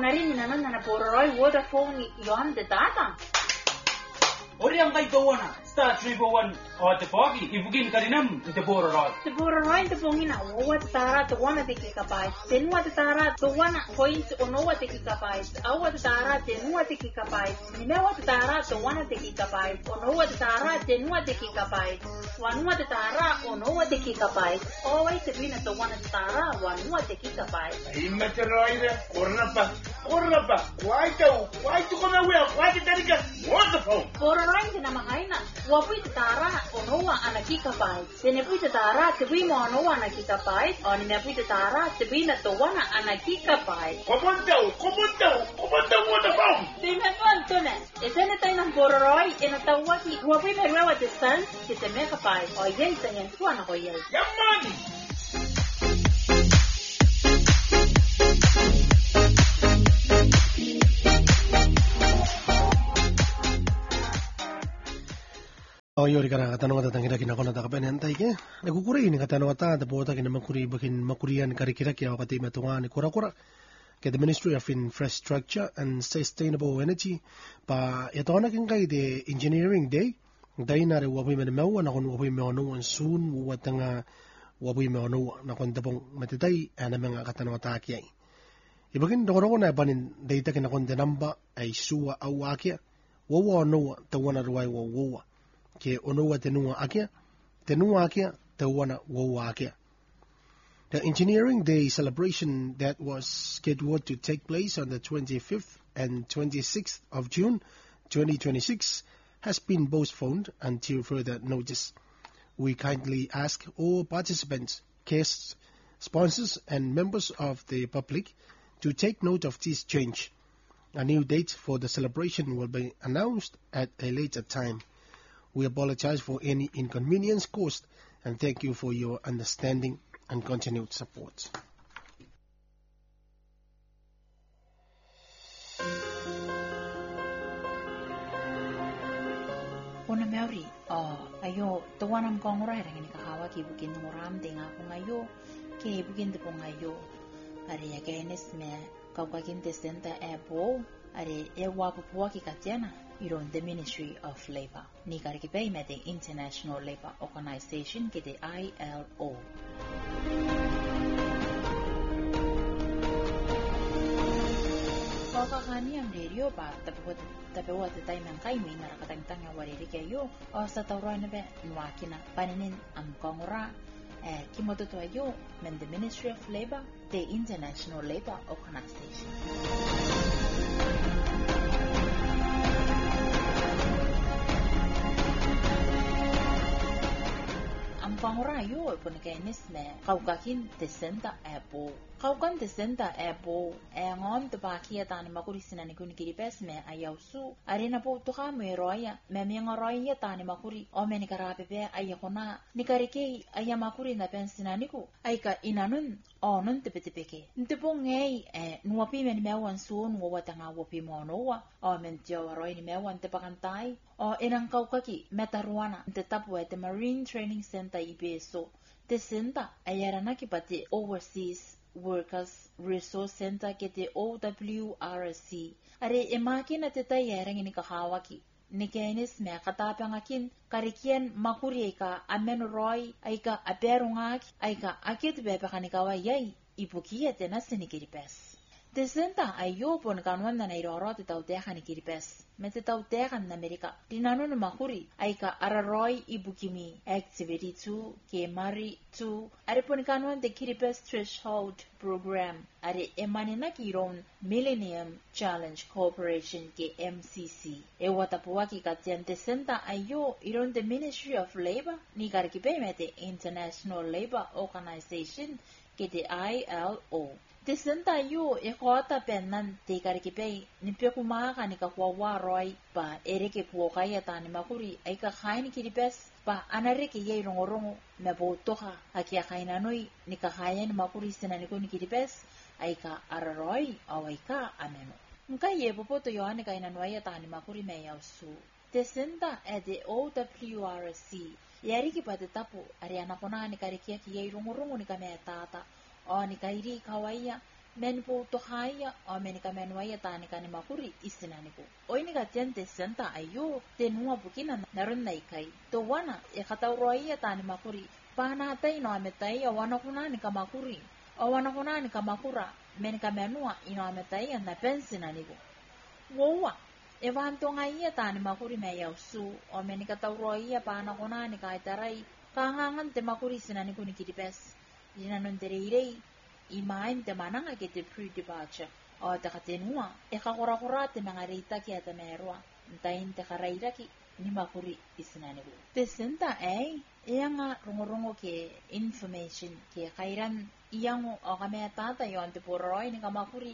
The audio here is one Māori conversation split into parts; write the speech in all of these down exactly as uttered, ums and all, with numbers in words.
Narin na nan na pororoy water phone yon the data. Ori ang kay Gawana, star three four one o te pogi, ibugin ka rin nam, te pororoy. Te pororoy te pongina, uwa te tara, te wana te kikapay. Tenua te tara, te wana point onowa te kikapay. Awa te tara, tenua te kikapay. Nimewa te tara, te wana te kikapay. Onowa te tara, tenua te kikapay. Wanua te tara, onowa te kikapay. Owai te bina te wana te tara, wanua te kikapay. Ima te roire, korna pa, korna pa. Kwai tau, kwai tu kona wea, kwai te tarika, waterfall. Pororoy te namakaina, wapui te tara, onowa anakikapay. Tene pui te tara, te bui mo onowa anakikapay. O ni me pui te tara, te bina te wana anakikapay. Komontau, komontau, komontau waterfall. Te me pantone, e tene tai ng pororoy, e na tawaki, wapui me rewa te san, ki te me kapay. O yei te nyan tuana ko yei. Yaman! Oh, yori kana katano kata tangira kina kona taka penen taike. Ne kukuri ni katano kata ta bota kina makuri bakin makurian karikira kia wakati matunga ni kura kura. Ke the Ministry of Infrastructure and Sustainable Energy pa yatona kinkai de Engineering Day. Dai na re wabi me mewa na kon wabi me onu soon watanga wabi me onu na kon tapong matitai ana mga katano kata kia. Ibagin dokoro na banin data kina kon de namba ay suwa au akia. Wawa no tawana ruai wawa. Ke onowa tenua akia, tenua akia, tawana wawa akia. The Engineering Day celebration that was scheduled to take place on the twenty-fifth and twenty-sixth of June twenty twenty-six has been postponed until further notice. We kindly ask all participants, guests, sponsors, and members of the public to take note of this change. A new date for the celebration will be announced at a later time. We apologize for any inconvenience caused and thank you for your understanding and continued support. Ona meori, oh, ayo, tawanam kong orai rangi ni kahawa ki bukin ngoram tinga kong ayo, ke bukin tepong ayo, ari ya kainis me kaukakin tesenta ebo, ari ewa pupua ki katiana. Iron the Ministry of Labor. Ni karikipay me the International Labor Organization ke the I L O. Kakakani ang radio pa tapos tapos at tayo ng kaimi narakatang-tang nga wariri kayo o sa tawran na ba nuwaki na paninin ang kongora eh kimototo ayo men the Ministry of Labor the International Labor Organization. Ang pangorayo po na kainis me kaukakin desenta ebo. Kaukan desenta ebo e ngom te bakia tani makuri sinani kuni kiripes me ayausu. Arena po to ka me roya me me ngoroya tani makuri o me nikarape pe ayakona nikarike ayamakuri na pen sinaniku. Aika inanun o nun te petepeke. Nte po ngei e nuapi me ni mewan suon wa tanga wapi mo noa o men tio roy ni mewan te pakantai. O inang kaukaki metaruana te tapue te Marine Training Center ibeso te senta ayarana ki pati Overseas Workers Resource Center ke te O W R C are emaki na te tayarang ni kahawaki ni kenis me katapangakin karikian makuri ka amen roy ay ka aperungak ay ka akit bebe kanikawa yay ipukia te nasinikiripes. Te senta ayo pon kanwan na nairoro te tautehan ni kiripes. Me te tautehan na Amerika. Dinano na makuri ay ka araroy ibukimi activity two ke mari two. Are pon kanwan te kiripes threshold program. Are emani na kiron Millennium Challenge Corporation ke M C C. E watapuwa ki katian te senta ayo iron the Ministry of Labor ni karikipe me te International Labor Organization ke te I L O. Te senta yu e kota penan te karikipei ni pekumaka ni kakwawa roy pa ereke puokaya ta ni makuri ay kakain ni kiripes pa anareke yay rongorongo na botoka hakia kainanoy ni kakaya ni makuri sinaniko ni kiripes ay ka araroy away ka ameno. Nkai ye popoto yo ane kainanoy ta ni makuri meyaw su. Te senta e de O W R C yariki pa te tapo ari anapona ni karikia ki yay rongorongo ni kamea tata. O ni kairi kawaia men po to haya o men ka men waya tani ka ni makuri isinani ko oini ka tente senta ayo tenua bukina narun nai kai to wana e kata roia tani makuri pana tai no ametai o wana kuna ni ka makuri o wana kuna ni ka makura men ka menua ino ametai na pensinani ko woa e vanto ngai tani makuri me yausu o men ka tauroia pana kuna ni ka itarai kangangan te makuri sinani ko ni kidipes dinanon terei imain te mananga ke te pre-departure o te katenua e kakora-kora te nangareita ki ata merua ntain te karairaki ni makuri isinani ko te senta e ianga rongo-rongo ke information ke kairan iango o kamea tata yon te poroi ni kamakuri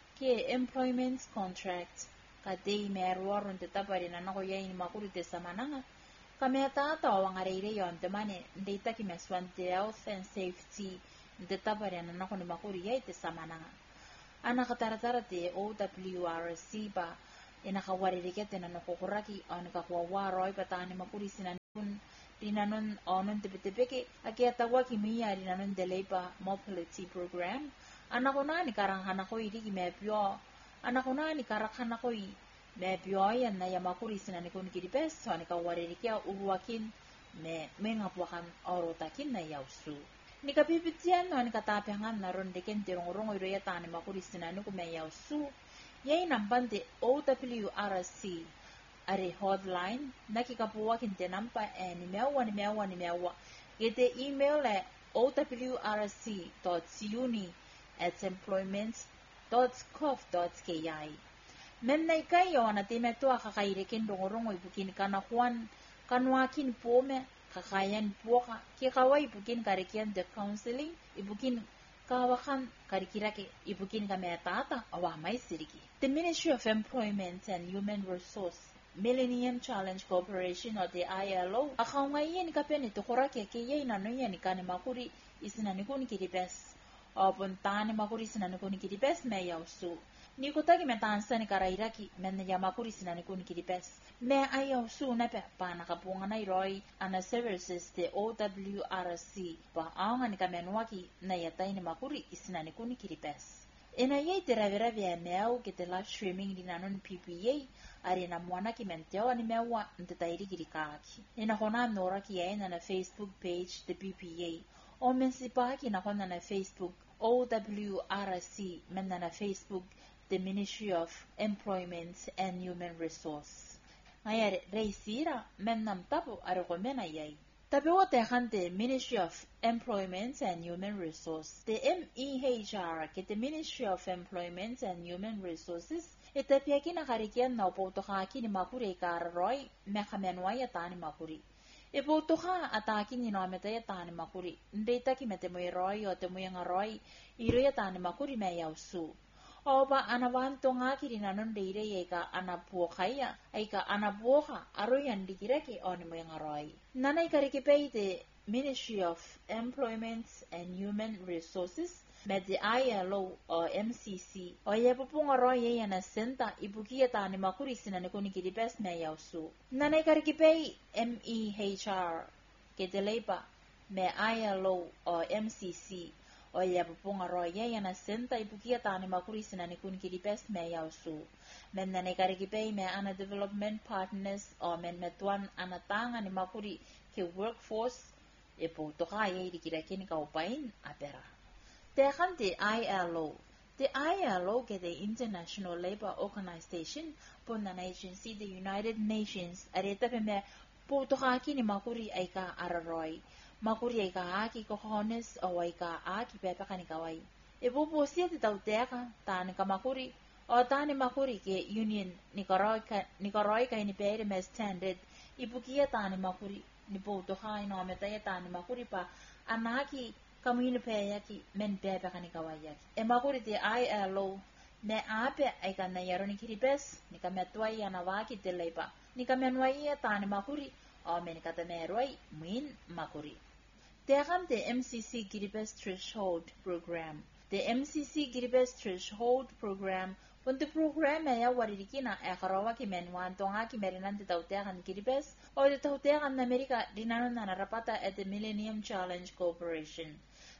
ke employment contract ka te merua ron te tapari na nako yai ni makuri te samananga kamea tata o wangareire yon te mane ndeita ki meswan te health and safety te tapare na nako ni makuri yai te samananga ana kataratara te O W R C ba ina ka waririke te na nokokuraki o ni ka kuwa roi patani makuri sinanun rinanon onon te petepeke akia tawa ki mia rinanon de labor mobility program ana kona ni karang hana ko iri ki mepyo ana kona ni karakana ko i mepyo yan na ya makuri sinani kun ki dipes o ni ka waririke uruakin me mengapuakan orotakin na yausu ni kapipitian no ni katapiangan na ron deken te rongo iro ya tani makuri sinanu ko me yausu yai nambante O W R C are hotline nakikapuwa kinte nampa e ni mewa ni mewa ni mewa gete email e o w r c dot uni at employment dot gov dot k i menna ikai yo na te meto akakairekin rongo ibukin kana juan kanwakin pome kakayan puaka ki kawai ibukin karikian the counseling ibukin kawakan karikirake ibukin kametata awamay siriki the Ministry of Employment and Human Resource Millennium Challenge Corporation o the I L O akaw ngayon kapeni to korake ke yai nano yan ikani makuri isinani ko ni kiripes o puntani makuri isinani ko ni kiripes me yausu ni ko tagi metansa ni karairaki men ya makuri isinani ko ni kiripes me ayausu na pe pana kapunga na iroi ana services the O W R C pa aunga ni kamenwaki na yatai ni makuri isinani ko ni kiripes ina yai tira-vira via meu ke te live streaming di nanon P P A ari na mwana ki menteo ani mewa ntatairi kirikaki ina kona nora ki yai na na Facebook page the P P A o mensipa ki na kona na Facebook O W R C men na na Facebook the Ministry of Employment and Human Resource ngaya reisira men nam tapo ari ko mena yai Tabi o te hante Ministry of Employment and Human Resources, the M E H R ke te Ministry of Employment and Human Resources, e te piaki na karikian na upotoka ki ni makuri ka araroi me kamenwa ya tani makuri. E potoka ataki ni no meta ya tani makuri, ndeita ki me te mui roi o te mui ngaroi, iro ya tani makuri me yausu. O ba anawanto nga kiri nanon deire ye ka anapuokaya ay ka anapuoka aroyan dikireke o ni mo yung aroy. Nanay karikipay te Ministry of Employment and Human Resources med the I L O o M C C o ye pupong aroy ye na senta ibukiya ta ni makuri sinani ko ni kiripes me yausu. Nanay karikipay M E H R ke te leipa me I L O o M C C o ia pupunga roya yana senta ibukia tani makuri sinani kun kiripes me yausu men na nekarikipay me ana development partners o men metuan ana tanga ni makuri ke workforce e po toka ye dikirakin ka upain apera tekan te I L O the I L O ke the International Labour Organization pon na agency the United Nations areta pe me po toka ki ni makuri ay ka araroi makuri ay ka aki kokones o ay ka aki pepe ka ni kawai. E pupo siya ti tauteka, tani ka makuri, o tani makuri ke union ni karoy ka ni karoy ka ni pere me standard, ipukia tani makuri, ni puto ka ino ametaya tani makuri pa, anaki kamino peya ki men pepe ka ni kawai yaki. E makuri ti I L O, me ape ay ka na yaro ni kiripes, ni kametway anawaki tilay pa, ni kamenway tani makuri, o men katamerway, min makuri. Tekan the M C C Kiribes Threshold Program. The M C C Kiribes Threshold Program, pun the program ay waririkina ay karawa ki menwan tonga ki merinan ti tautekan Kiribes o ti tautekan na Amerika dinanon na narapata at the Millennium Challenge Corporation.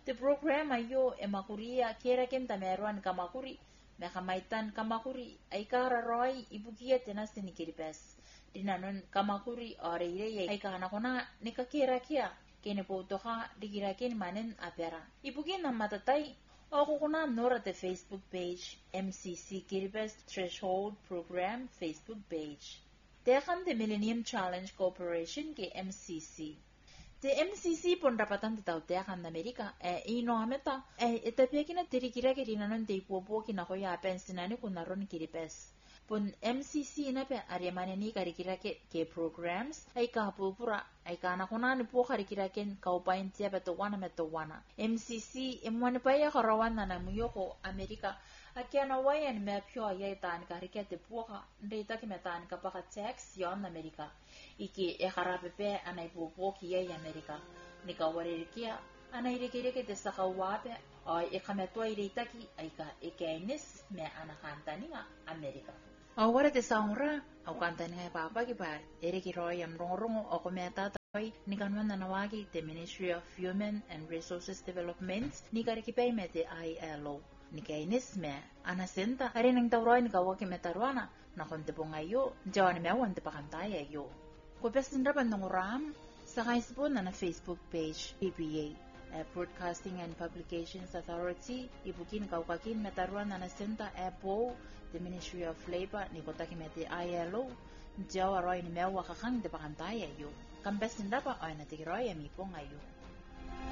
The program ayo e makuria kera kenta meruan kamakuri me kamaitan kamakuri ay kararoi ibukia tenas ni kiripes dinanon kamakuri oreire ay kanakona nikakira kia kene potoha digirakin manen apera ibukin na matatai ako kuna nora te Facebook page M C C Kiribes Threshold Program Facebook page Tekan the Millennium Challenge Corporation ke M C C Te M C C pon rapatan te tau tekan Amerika e ino ameta e etapia kina tirikira ke dinanon te ipopo kina koya pensinani kunaron Kiribes pun M C C na pe ariamane ni karikira ke ke programs ay kapupura ay kana kunani po karikira ken kaupain tia beto wana meto wana M C C emwane pa ya karawan na namuyoko Amerika akiana wayan me pyo ay tan karikya te poka ndeta ke metan kapaka tax yon Amerika iki e karape pe anay popo ki ay Amerika ni kawaririkia anay rikire ke te sakawape ay e kameto ay reitaki ay ka ekenis me anakanta ni nga Amerika Awara te saungra, au kanta ni papa ki pa, ere ki roi am rongo o kometa tai ni kanwan na nawagi te Ministry of Human and Resources Development ni kare ki pay me te I L O. Ni kainis me, anasenta, are nang tauroi ni kawaki metaruana, na konte po ngayo, jawa ni mewan te pakantaya yo. Ko pesin rapan ng ram, sa kaispo na na Facebook page, P P A. Uh, Broadcasting and Publications Authority, ibukin kaukakin metaruan na nasenta Apple, the Ministry of Labor, ni kotaki meti I L O, jawa roi ni mewa kakang de pakantaya yo. Kampes nindapa ay natikiroy ami po ngayon.